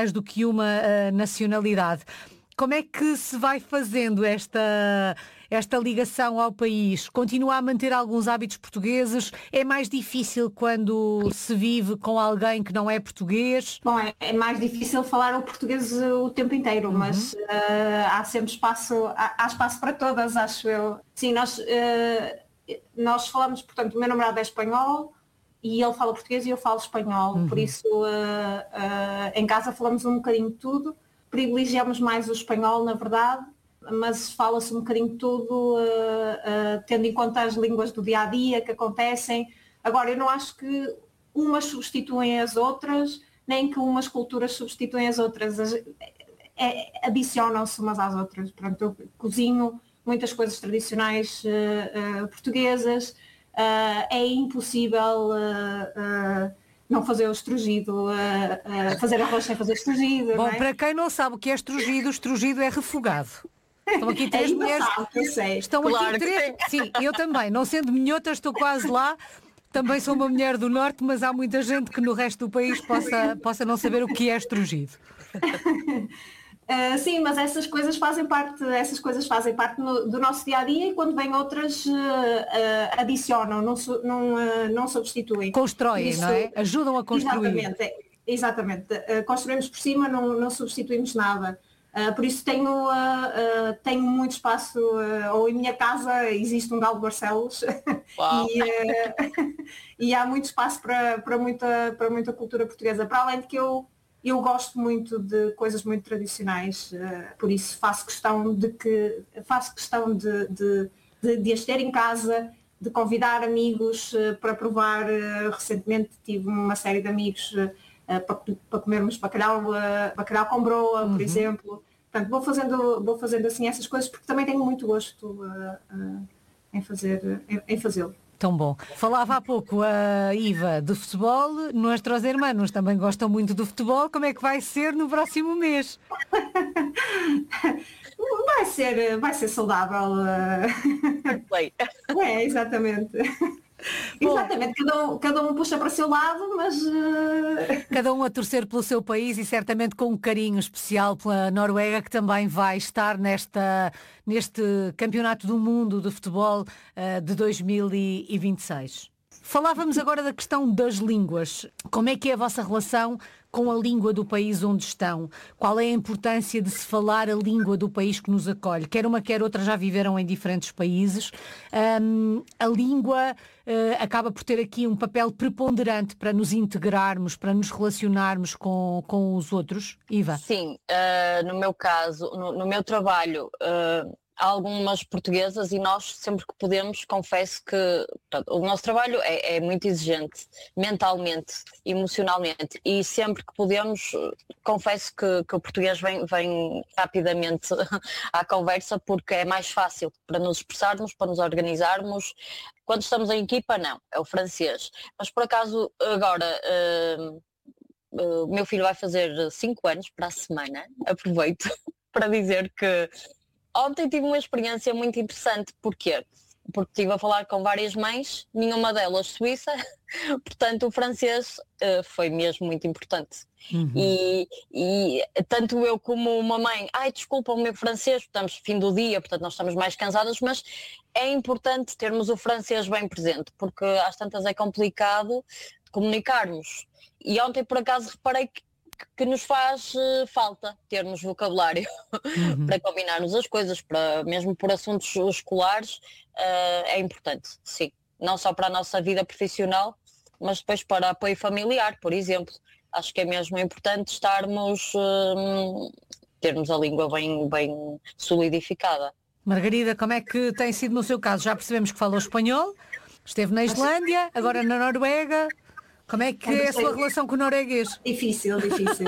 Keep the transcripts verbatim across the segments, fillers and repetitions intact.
mais do que uma uh, nacionalidade. Como é que se vai fazendo esta, esta ligação ao país? Continua a manter alguns hábitos portugueses? É mais difícil quando se vive com alguém que não é português? Bom, é, é mais difícil falar o português o tempo inteiro, uhum. mas uh, há sempre espaço, há, há espaço para todas, acho eu. Sim, nós, uh, nós falamos, portanto, o meu namorado é espanhol e ele fala português e eu falo espanhol, uhum. por isso uh, uh, em casa falamos um bocadinho de tudo. Privilegiamos mais o espanhol, na verdade, mas fala-se um bocadinho de tudo, uh, uh, tendo em conta as línguas do dia-a-dia que acontecem. Agora, eu não acho que umas substituem as outras, nem que umas culturas substituem as outras. É, adicionam-se umas às outras. Portanto, eu cozinho muitas coisas tradicionais uh, uh, portuguesas. Uh, é impossível... Uh, uh, não fazer o estrugido, uh, uh, fazer arroz sem fazer estrugido. Bom, não é? Para quem não sabe o que é estrugido, o estrugido é refogado. Estão aqui três é mulheres. Eu sei. Estão claro aqui três. Sim, eu também. Não sendo minhota, estou quase lá. Também sou uma mulher do norte, mas há muita gente que no resto do país possa, possa não saber o que é estrugido. Uh, sim, mas essas coisas fazem parte, essas coisas fazem parte no, do nosso dia-a-dia e quando vêm outras uh, uh, adicionam, não, não, uh, não substituem. Constroem, isso, não é? Ajudam a construir. Exatamente, exatamente. Uh, construímos por cima, não, não substituímos nada. Uh, por isso tenho, uh, uh, tenho muito espaço, uh, ou em minha casa existe um Galo de Barcelos e, uh, e há muito espaço para, para, muita, para muita cultura portuguesa, para além de que eu Eu gosto muito de coisas muito tradicionais, uh, por isso faço questão de que faço questão de, de, de, de as ter em casa, de convidar amigos uh, para provar. Uh, recentemente tive uma série de amigos uh, uh, para, para comermos bacalhau, uh, bacalhau com broa, uhum. por exemplo. Portanto, vou fazendo, vou fazendo assim essas coisas porque também tenho muito gosto uh, uh, em, fazer, em, em fazê-lo. Tão bom. Falava há pouco a Iva de futebol, nossos irmãos também gostam muito do futebol. Como é que vai ser no próximo mês? Vai ser, vai ser saudável. É, exatamente. Bom, exatamente, cada um, cada um puxa para o seu lado, mas... Uh... Cada um a torcer pelo seu país e certamente com um carinho especial pela Noruega, que também vai estar nesta, neste Campeonato do Mundo de Futebol uh, de dois mil e vinte e seis. Falávamos agora da questão das línguas. Como é que é a vossa relação com a língua do país onde estão? Qual é a importância de se falar a língua do país que nos acolhe? Quer uma, quer outra já viveram em diferentes países. Um, a língua uh, acaba por ter aqui um papel preponderante para nos integrarmos, para nos relacionarmos com, com os outros. Iva? Sim, uh, no meu caso, no, no meu trabalho... Uh... Há algumas portuguesas e nós sempre que podemos, confesso que portanto, o nosso trabalho é, é muito exigente mentalmente, emocionalmente e sempre que podemos, confesso que, que o português vem, vem rapidamente à conversa porque é mais fácil para nos expressarmos, para nos organizarmos. Quando estamos em equipa, não, é o francês. Mas por acaso agora... Uh, o uh, meu filho vai fazer cinco anos para a semana, aproveito para dizer que ontem tive uma experiência muito interessante. Porquê? Porque estive a falar com várias mães, nenhuma delas suíça, portanto o francês uh, foi mesmo muito importante. Uhum. E, e tanto eu como uma mãe, ai desculpa o meu francês, estamos fim do dia, portanto nós estamos mais cansadas, mas é importante termos o francês bem presente, porque às tantas é complicado comunicarmos. E ontem por acaso reparei que que nos faz uh, falta termos vocabulário uhum. para combinarmos as coisas, para, mesmo por assuntos escolares, uh, é importante, sim. Não só para a nossa vida profissional, mas depois para apoio familiar, por exemplo. Acho que é mesmo importante estarmos, uh, termos a língua bem, bem solidificada. Margarida, como é que tem sido no seu caso? Já percebemos que falou espanhol, esteve na Islândia, agora na Noruega. Como é que é a sua relação com o norueguês? Difícil, difícil.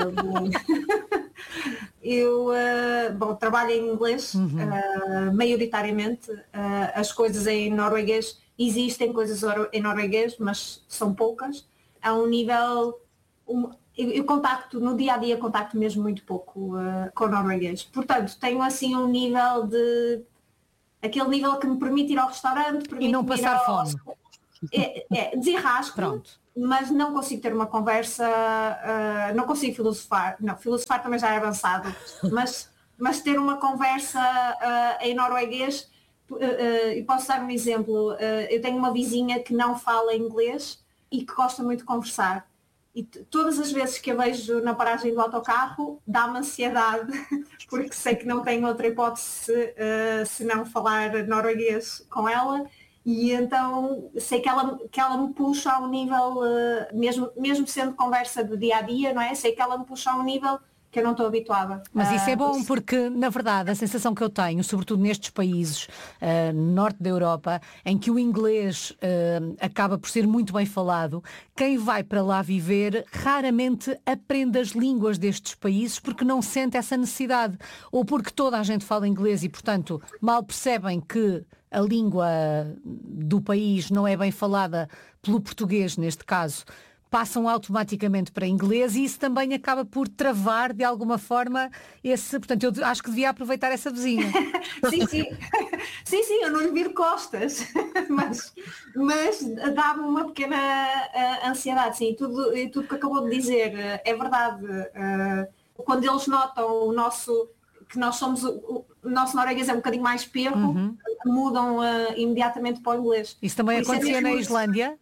Eu, uh, bom, trabalho em inglês, uhum. uh, maioritariamente. Uh, as coisas em norueguês, existem coisas em norueguês, mas são poucas. A um nível... Um, eu, eu contacto, no dia-a-dia, contacto mesmo muito pouco uh, com o norueguês. Portanto, tenho assim um nível de... Aquele nível que me permite ir ao restaurante... E não passar ao, fome. É, é, desenrasco. Pronto. mas não consigo ter uma conversa, uh, não consigo filosofar, não, filosofar também já é avançado, mas, mas ter uma conversa uh, em norueguês, uh, uh, e posso dar um exemplo, uh, eu tenho uma vizinha que não fala inglês e que gosta muito de conversar. E todas as vezes que a vejo na paragem do autocarro, dá-me ansiedade, porque sei que não tenho outra hipótese uh, se não falar norueguês com ela. E então sei que ela, que ela me puxa a um nível, uh, mesmo, mesmo sendo conversa de dia a dia, não é? Sei que ela me puxa a um nível que eu não estou habituada. Mas isso é Uh, bom porque, na verdade, a sensação que eu tenho, sobretudo nestes países uh, no norte da Europa, em que o inglês uh, acaba por ser muito bem falado, quem vai para lá viver raramente aprende as línguas destes países porque não sente essa necessidade. Ou porque toda a gente fala inglês e, portanto, mal percebem que a língua do país não é bem falada pelo português, neste caso, passam automaticamente para inglês e isso também acaba por travar de alguma forma esse... Portanto, eu acho que devia aproveitar essa vizinha. sim, sim. Sim, sim, eu não lhe viro costas, mas, mas dá-me uma pequena uh, ansiedade, sim, e tudo, e tudo que acabou de dizer uh, é verdade. Uh, quando eles notam o nosso... que nós somos, o, o nosso norueguês é um bocadinho mais perro, uhum. mudam uh, imediatamente para o inglês. Isso também Por acontecia isso é na Islândia?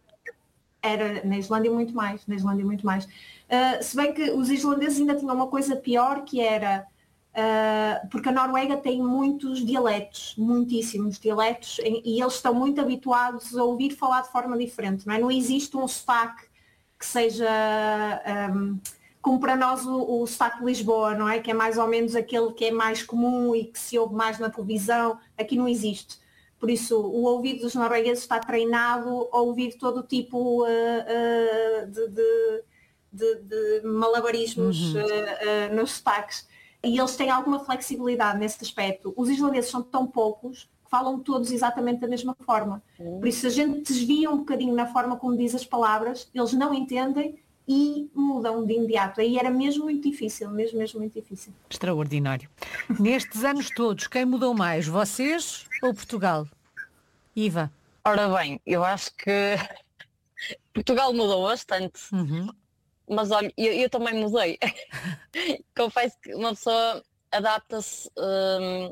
Era na Islândia muito mais, na Islândia muito mais. Uh, se bem que os islandeses ainda tinham uma coisa pior, que era, uh, porque a Noruega tem muitos dialetos, muitíssimos dialetos, e, e eles estão muito habituados a ouvir falar de forma diferente, não é? Não existe um sotaque que seja... Um, como para nós o, o sotaque de Lisboa, não é? Que é mais ou menos aquele que é mais comum e que se ouve mais na televisão. Aqui não existe. Por isso, o ouvido dos noruegueses está treinado a ouvir todo o tipo uh, uh, de, de, de, de malabarismos uhum. uh, uh, nos sotaques. E eles têm alguma flexibilidade nesse aspecto. Os islandeses são tão poucos que falam todos exatamente da mesma forma. Uhum. Por isso, se a gente desvia um bocadinho na forma como diz as palavras, eles não entendem e mudam de imediato. Aí era mesmo muito difícil, mesmo, mesmo muito difícil. Extraordinário. Nestes anos todos, quem mudou mais, vocês ou Portugal? Iva? Ora bem, eu acho que Portugal mudou bastante. Uhum. Mas olha, eu, eu também mudei. Confesso que uma pessoa adapta-se. Hum,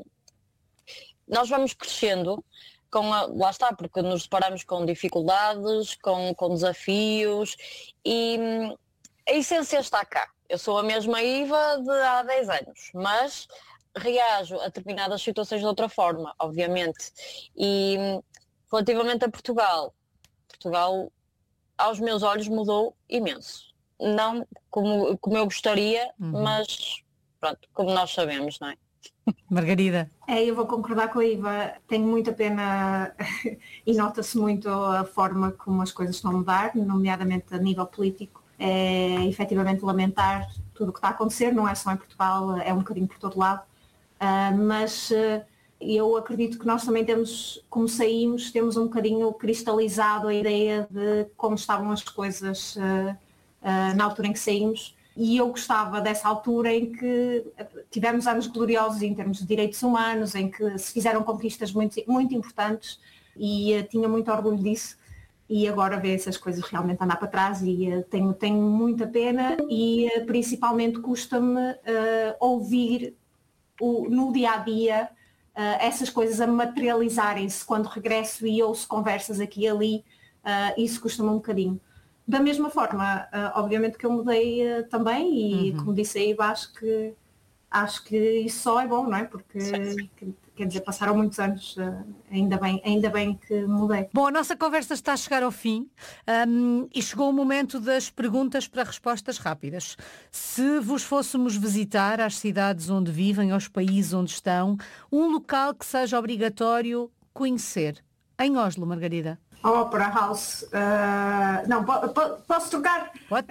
nós vamos crescendo. Com a, lá está, porque nos deparamos com dificuldades, com, com desafios e hum, a essência está cá. Eu sou a mesma Iva de há dez anos, mas reajo a determinadas situações de outra forma, obviamente. E hum, relativamente a Portugal, Portugal aos meus olhos mudou imenso. Não como, como eu gostaria, uhum. mas pronto, como nós sabemos, não é? Margarida. É, eu vou concordar com a Iva, tenho muita pena e nota-se muito a forma como as coisas estão a mudar, nomeadamente a nível político. É efetivamente lamentar tudo o que está a acontecer, não é só em Portugal, é um bocadinho por todo lado, uh, mas uh, eu acredito que nós também temos, como saímos, temos um bocadinho cristalizado a ideia de como estavam as coisas uh, uh, na altura em que saímos. E eu gostava dessa altura em que tivemos anos gloriosos em termos de direitos humanos, em que se fizeram conquistas muito, muito importantes e uh, tinha muito orgulho disso. E agora ver essas coisas realmente andar para trás e uh, tenho, tenho muita pena e uh, principalmente custa-me uh, ouvir o, no dia-a-dia uh, essas coisas a materializarem-se quando regresso e ouço conversas aqui e ali, uh, isso custa-me um bocadinho. Da mesma forma, uh, obviamente que eu mudei uh, também e uhum. como disse aí, acho que, acho que isso só é bom, não é? Porque, que, quer dizer, passaram muitos anos, uh, ainda, bem, ainda bem que mudei. Bom, a nossa conversa está a chegar ao fim um, e chegou o momento das perguntas para respostas rápidas. Se vos fôssemos visitar às cidades onde vivem, aos países onde estão, um local que seja obrigatório conhecer. Em Oslo, Margarida. Opera House, uh, não, po, po, posso trocar? Pode.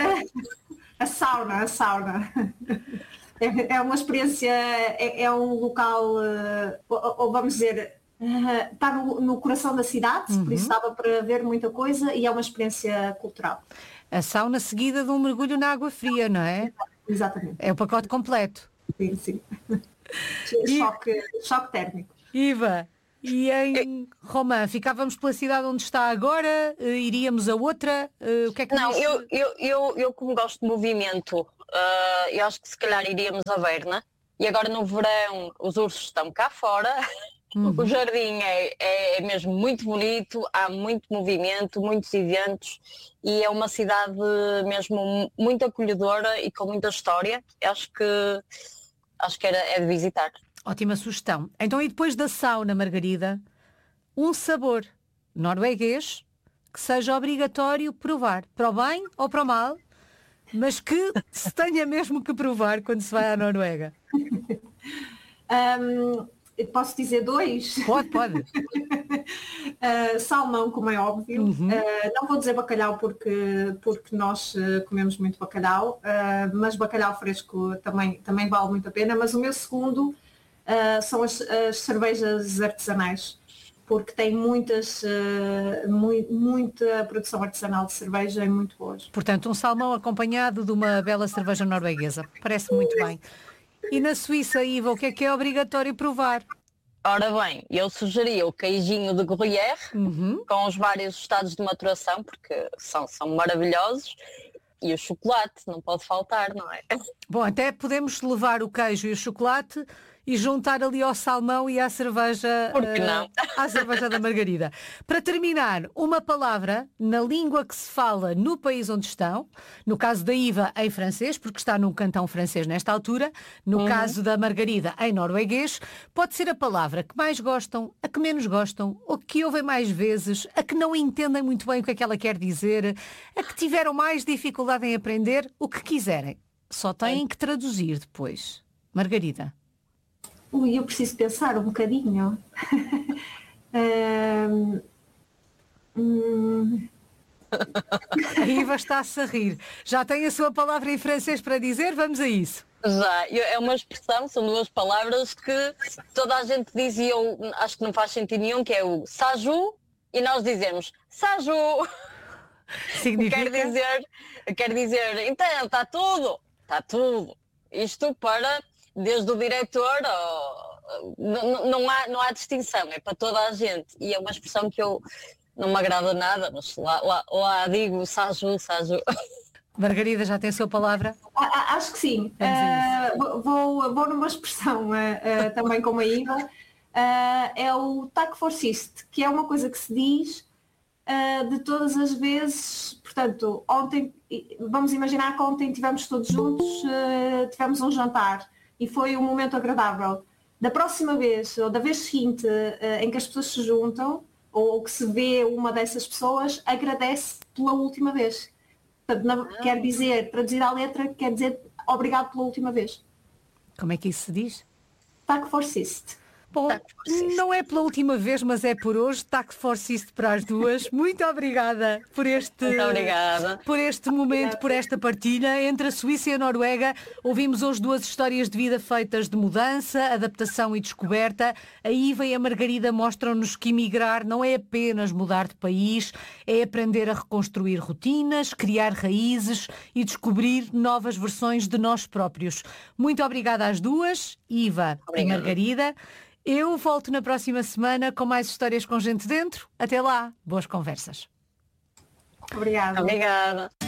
A sauna, a sauna. É, é uma experiência, é, é um local, uh, ou, ou vamos dizer, uh, está no, no coração da cidade, uhum. por isso estava para ver muita coisa e é uma experiência cultural. A sauna seguida de um mergulho na água fria, não é? Exatamente. É o pacote completo. Sim, sim. choque, choque térmico. Iva, E em Romã, ficávamos pela cidade onde está agora? Uh, iríamos a outra? Uh, o que é que Não, diz? eu, eu, eu, eu como gosto de movimento, uh, eu acho que se calhar iríamos a Berna. E agora no verão os ursos estão cá fora. Uhum. O jardim é, é, é mesmo muito bonito, há muito movimento, muitos eventos e é uma cidade mesmo muito acolhedora e com muita história. Eu acho que, acho que era, é de visitar. Ótima sugestão. Então, e depois da sauna, Margarida, um sabor norueguês que seja obrigatório provar, para o bem ou para o mal, mas que se tenha mesmo que provar quando se vai à Noruega. um... Posso dizer dois? Pode, pode. uh, salmão, como é óbvio. Uhum. Uh, não vou dizer bacalhau porque, porque nós uh, comemos muito bacalhau, uh, mas bacalhau fresco também, também vale muito a pena. Mas o meu segundo uh, são as, as cervejas artesanais, porque tem muitas, uh, mu- muita produção artesanal de cerveja e muito boas. Portanto, um salmão acompanhado de uma bela cerveja norueguesa. Parece muito bem. E na Suíça, Iva, o que é que é obrigatório provar? Ora bem, eu sugeria o queijinho de Gruyère, uhum. com os vários estados de maturação, porque são, são maravilhosos, e o chocolate, não pode faltar, não é? Bom, até podemos levar o queijo e o chocolate e juntar ali ao salmão e à cerveja, Por que não? Uh, à cerveja da Margarida. Para terminar, uma palavra na língua que se fala no país onde estão, no caso da Iva em francês, porque está num cantão francês nesta altura, no uhum. caso da Margarida em norueguês, pode ser a palavra que mais gostam, a que menos gostam, ou que ouvem mais vezes, a que não entendem muito bem o que é que ela quer dizer, a que tiveram mais dificuldade em aprender, o que quiserem. Só têm que traduzir depois. Margarida. Ui, eu preciso pensar um bocadinho. um, hum... A Iva está-se a rir. Já tem a sua palavra em francês para dizer? Vamos a isso. Já, é uma expressão, são duas palavras que toda a gente diz e eu acho que não faz sentido nenhum, que é o saju e nós dizemos saju. Significa? Quer dizer, quer dizer, então está tudo, está tudo. Isto para... Desde o diretor, oh, não, não, há, não há distinção, é para toda a gente. E é uma expressão que eu não me agrada nada, mas lá, lá, lá digo saju, saju. Margarida, já tem a sua palavra? Ah, acho que sim. Uh, vou, vou numa expressão uh, uh, também como a Iva. Uh, é o tac forciste, que é uma coisa que se diz uh, de todas as vezes. Portanto, ontem, vamos imaginar que ontem estivemos todos juntos, uh, tivemos um jantar. E foi um momento agradável. Da próxima vez, ou da vez seguinte, uh, em que as pessoas se juntam, ou que se vê uma dessas pessoas, agradece pela última vez. Portanto, não, ah. Quer dizer, traduzir à letra, quer dizer obrigado pela última vez. Como é que isso se diz? Tac forciste. Bom, não é pela última vez, mas é por hoje. Tac forciste para as duas. Muito obrigada por este, Muito obrigada. por este momento, por esta partilha entre a Suíça e a Noruega. Ouvimos hoje duas histórias de vida feitas de mudança, adaptação e descoberta. A Iva e a Margarida mostram-nos que emigrar não é apenas mudar de país, é aprender a reconstruir rotinas, criar raízes e descobrir novas versões de nós próprios. Muito obrigada às duas, Iva obrigada. E Margarida. Eu volto na próxima semana com mais histórias com gente dentro. Até lá, boas conversas. Obrigada. Obrigada.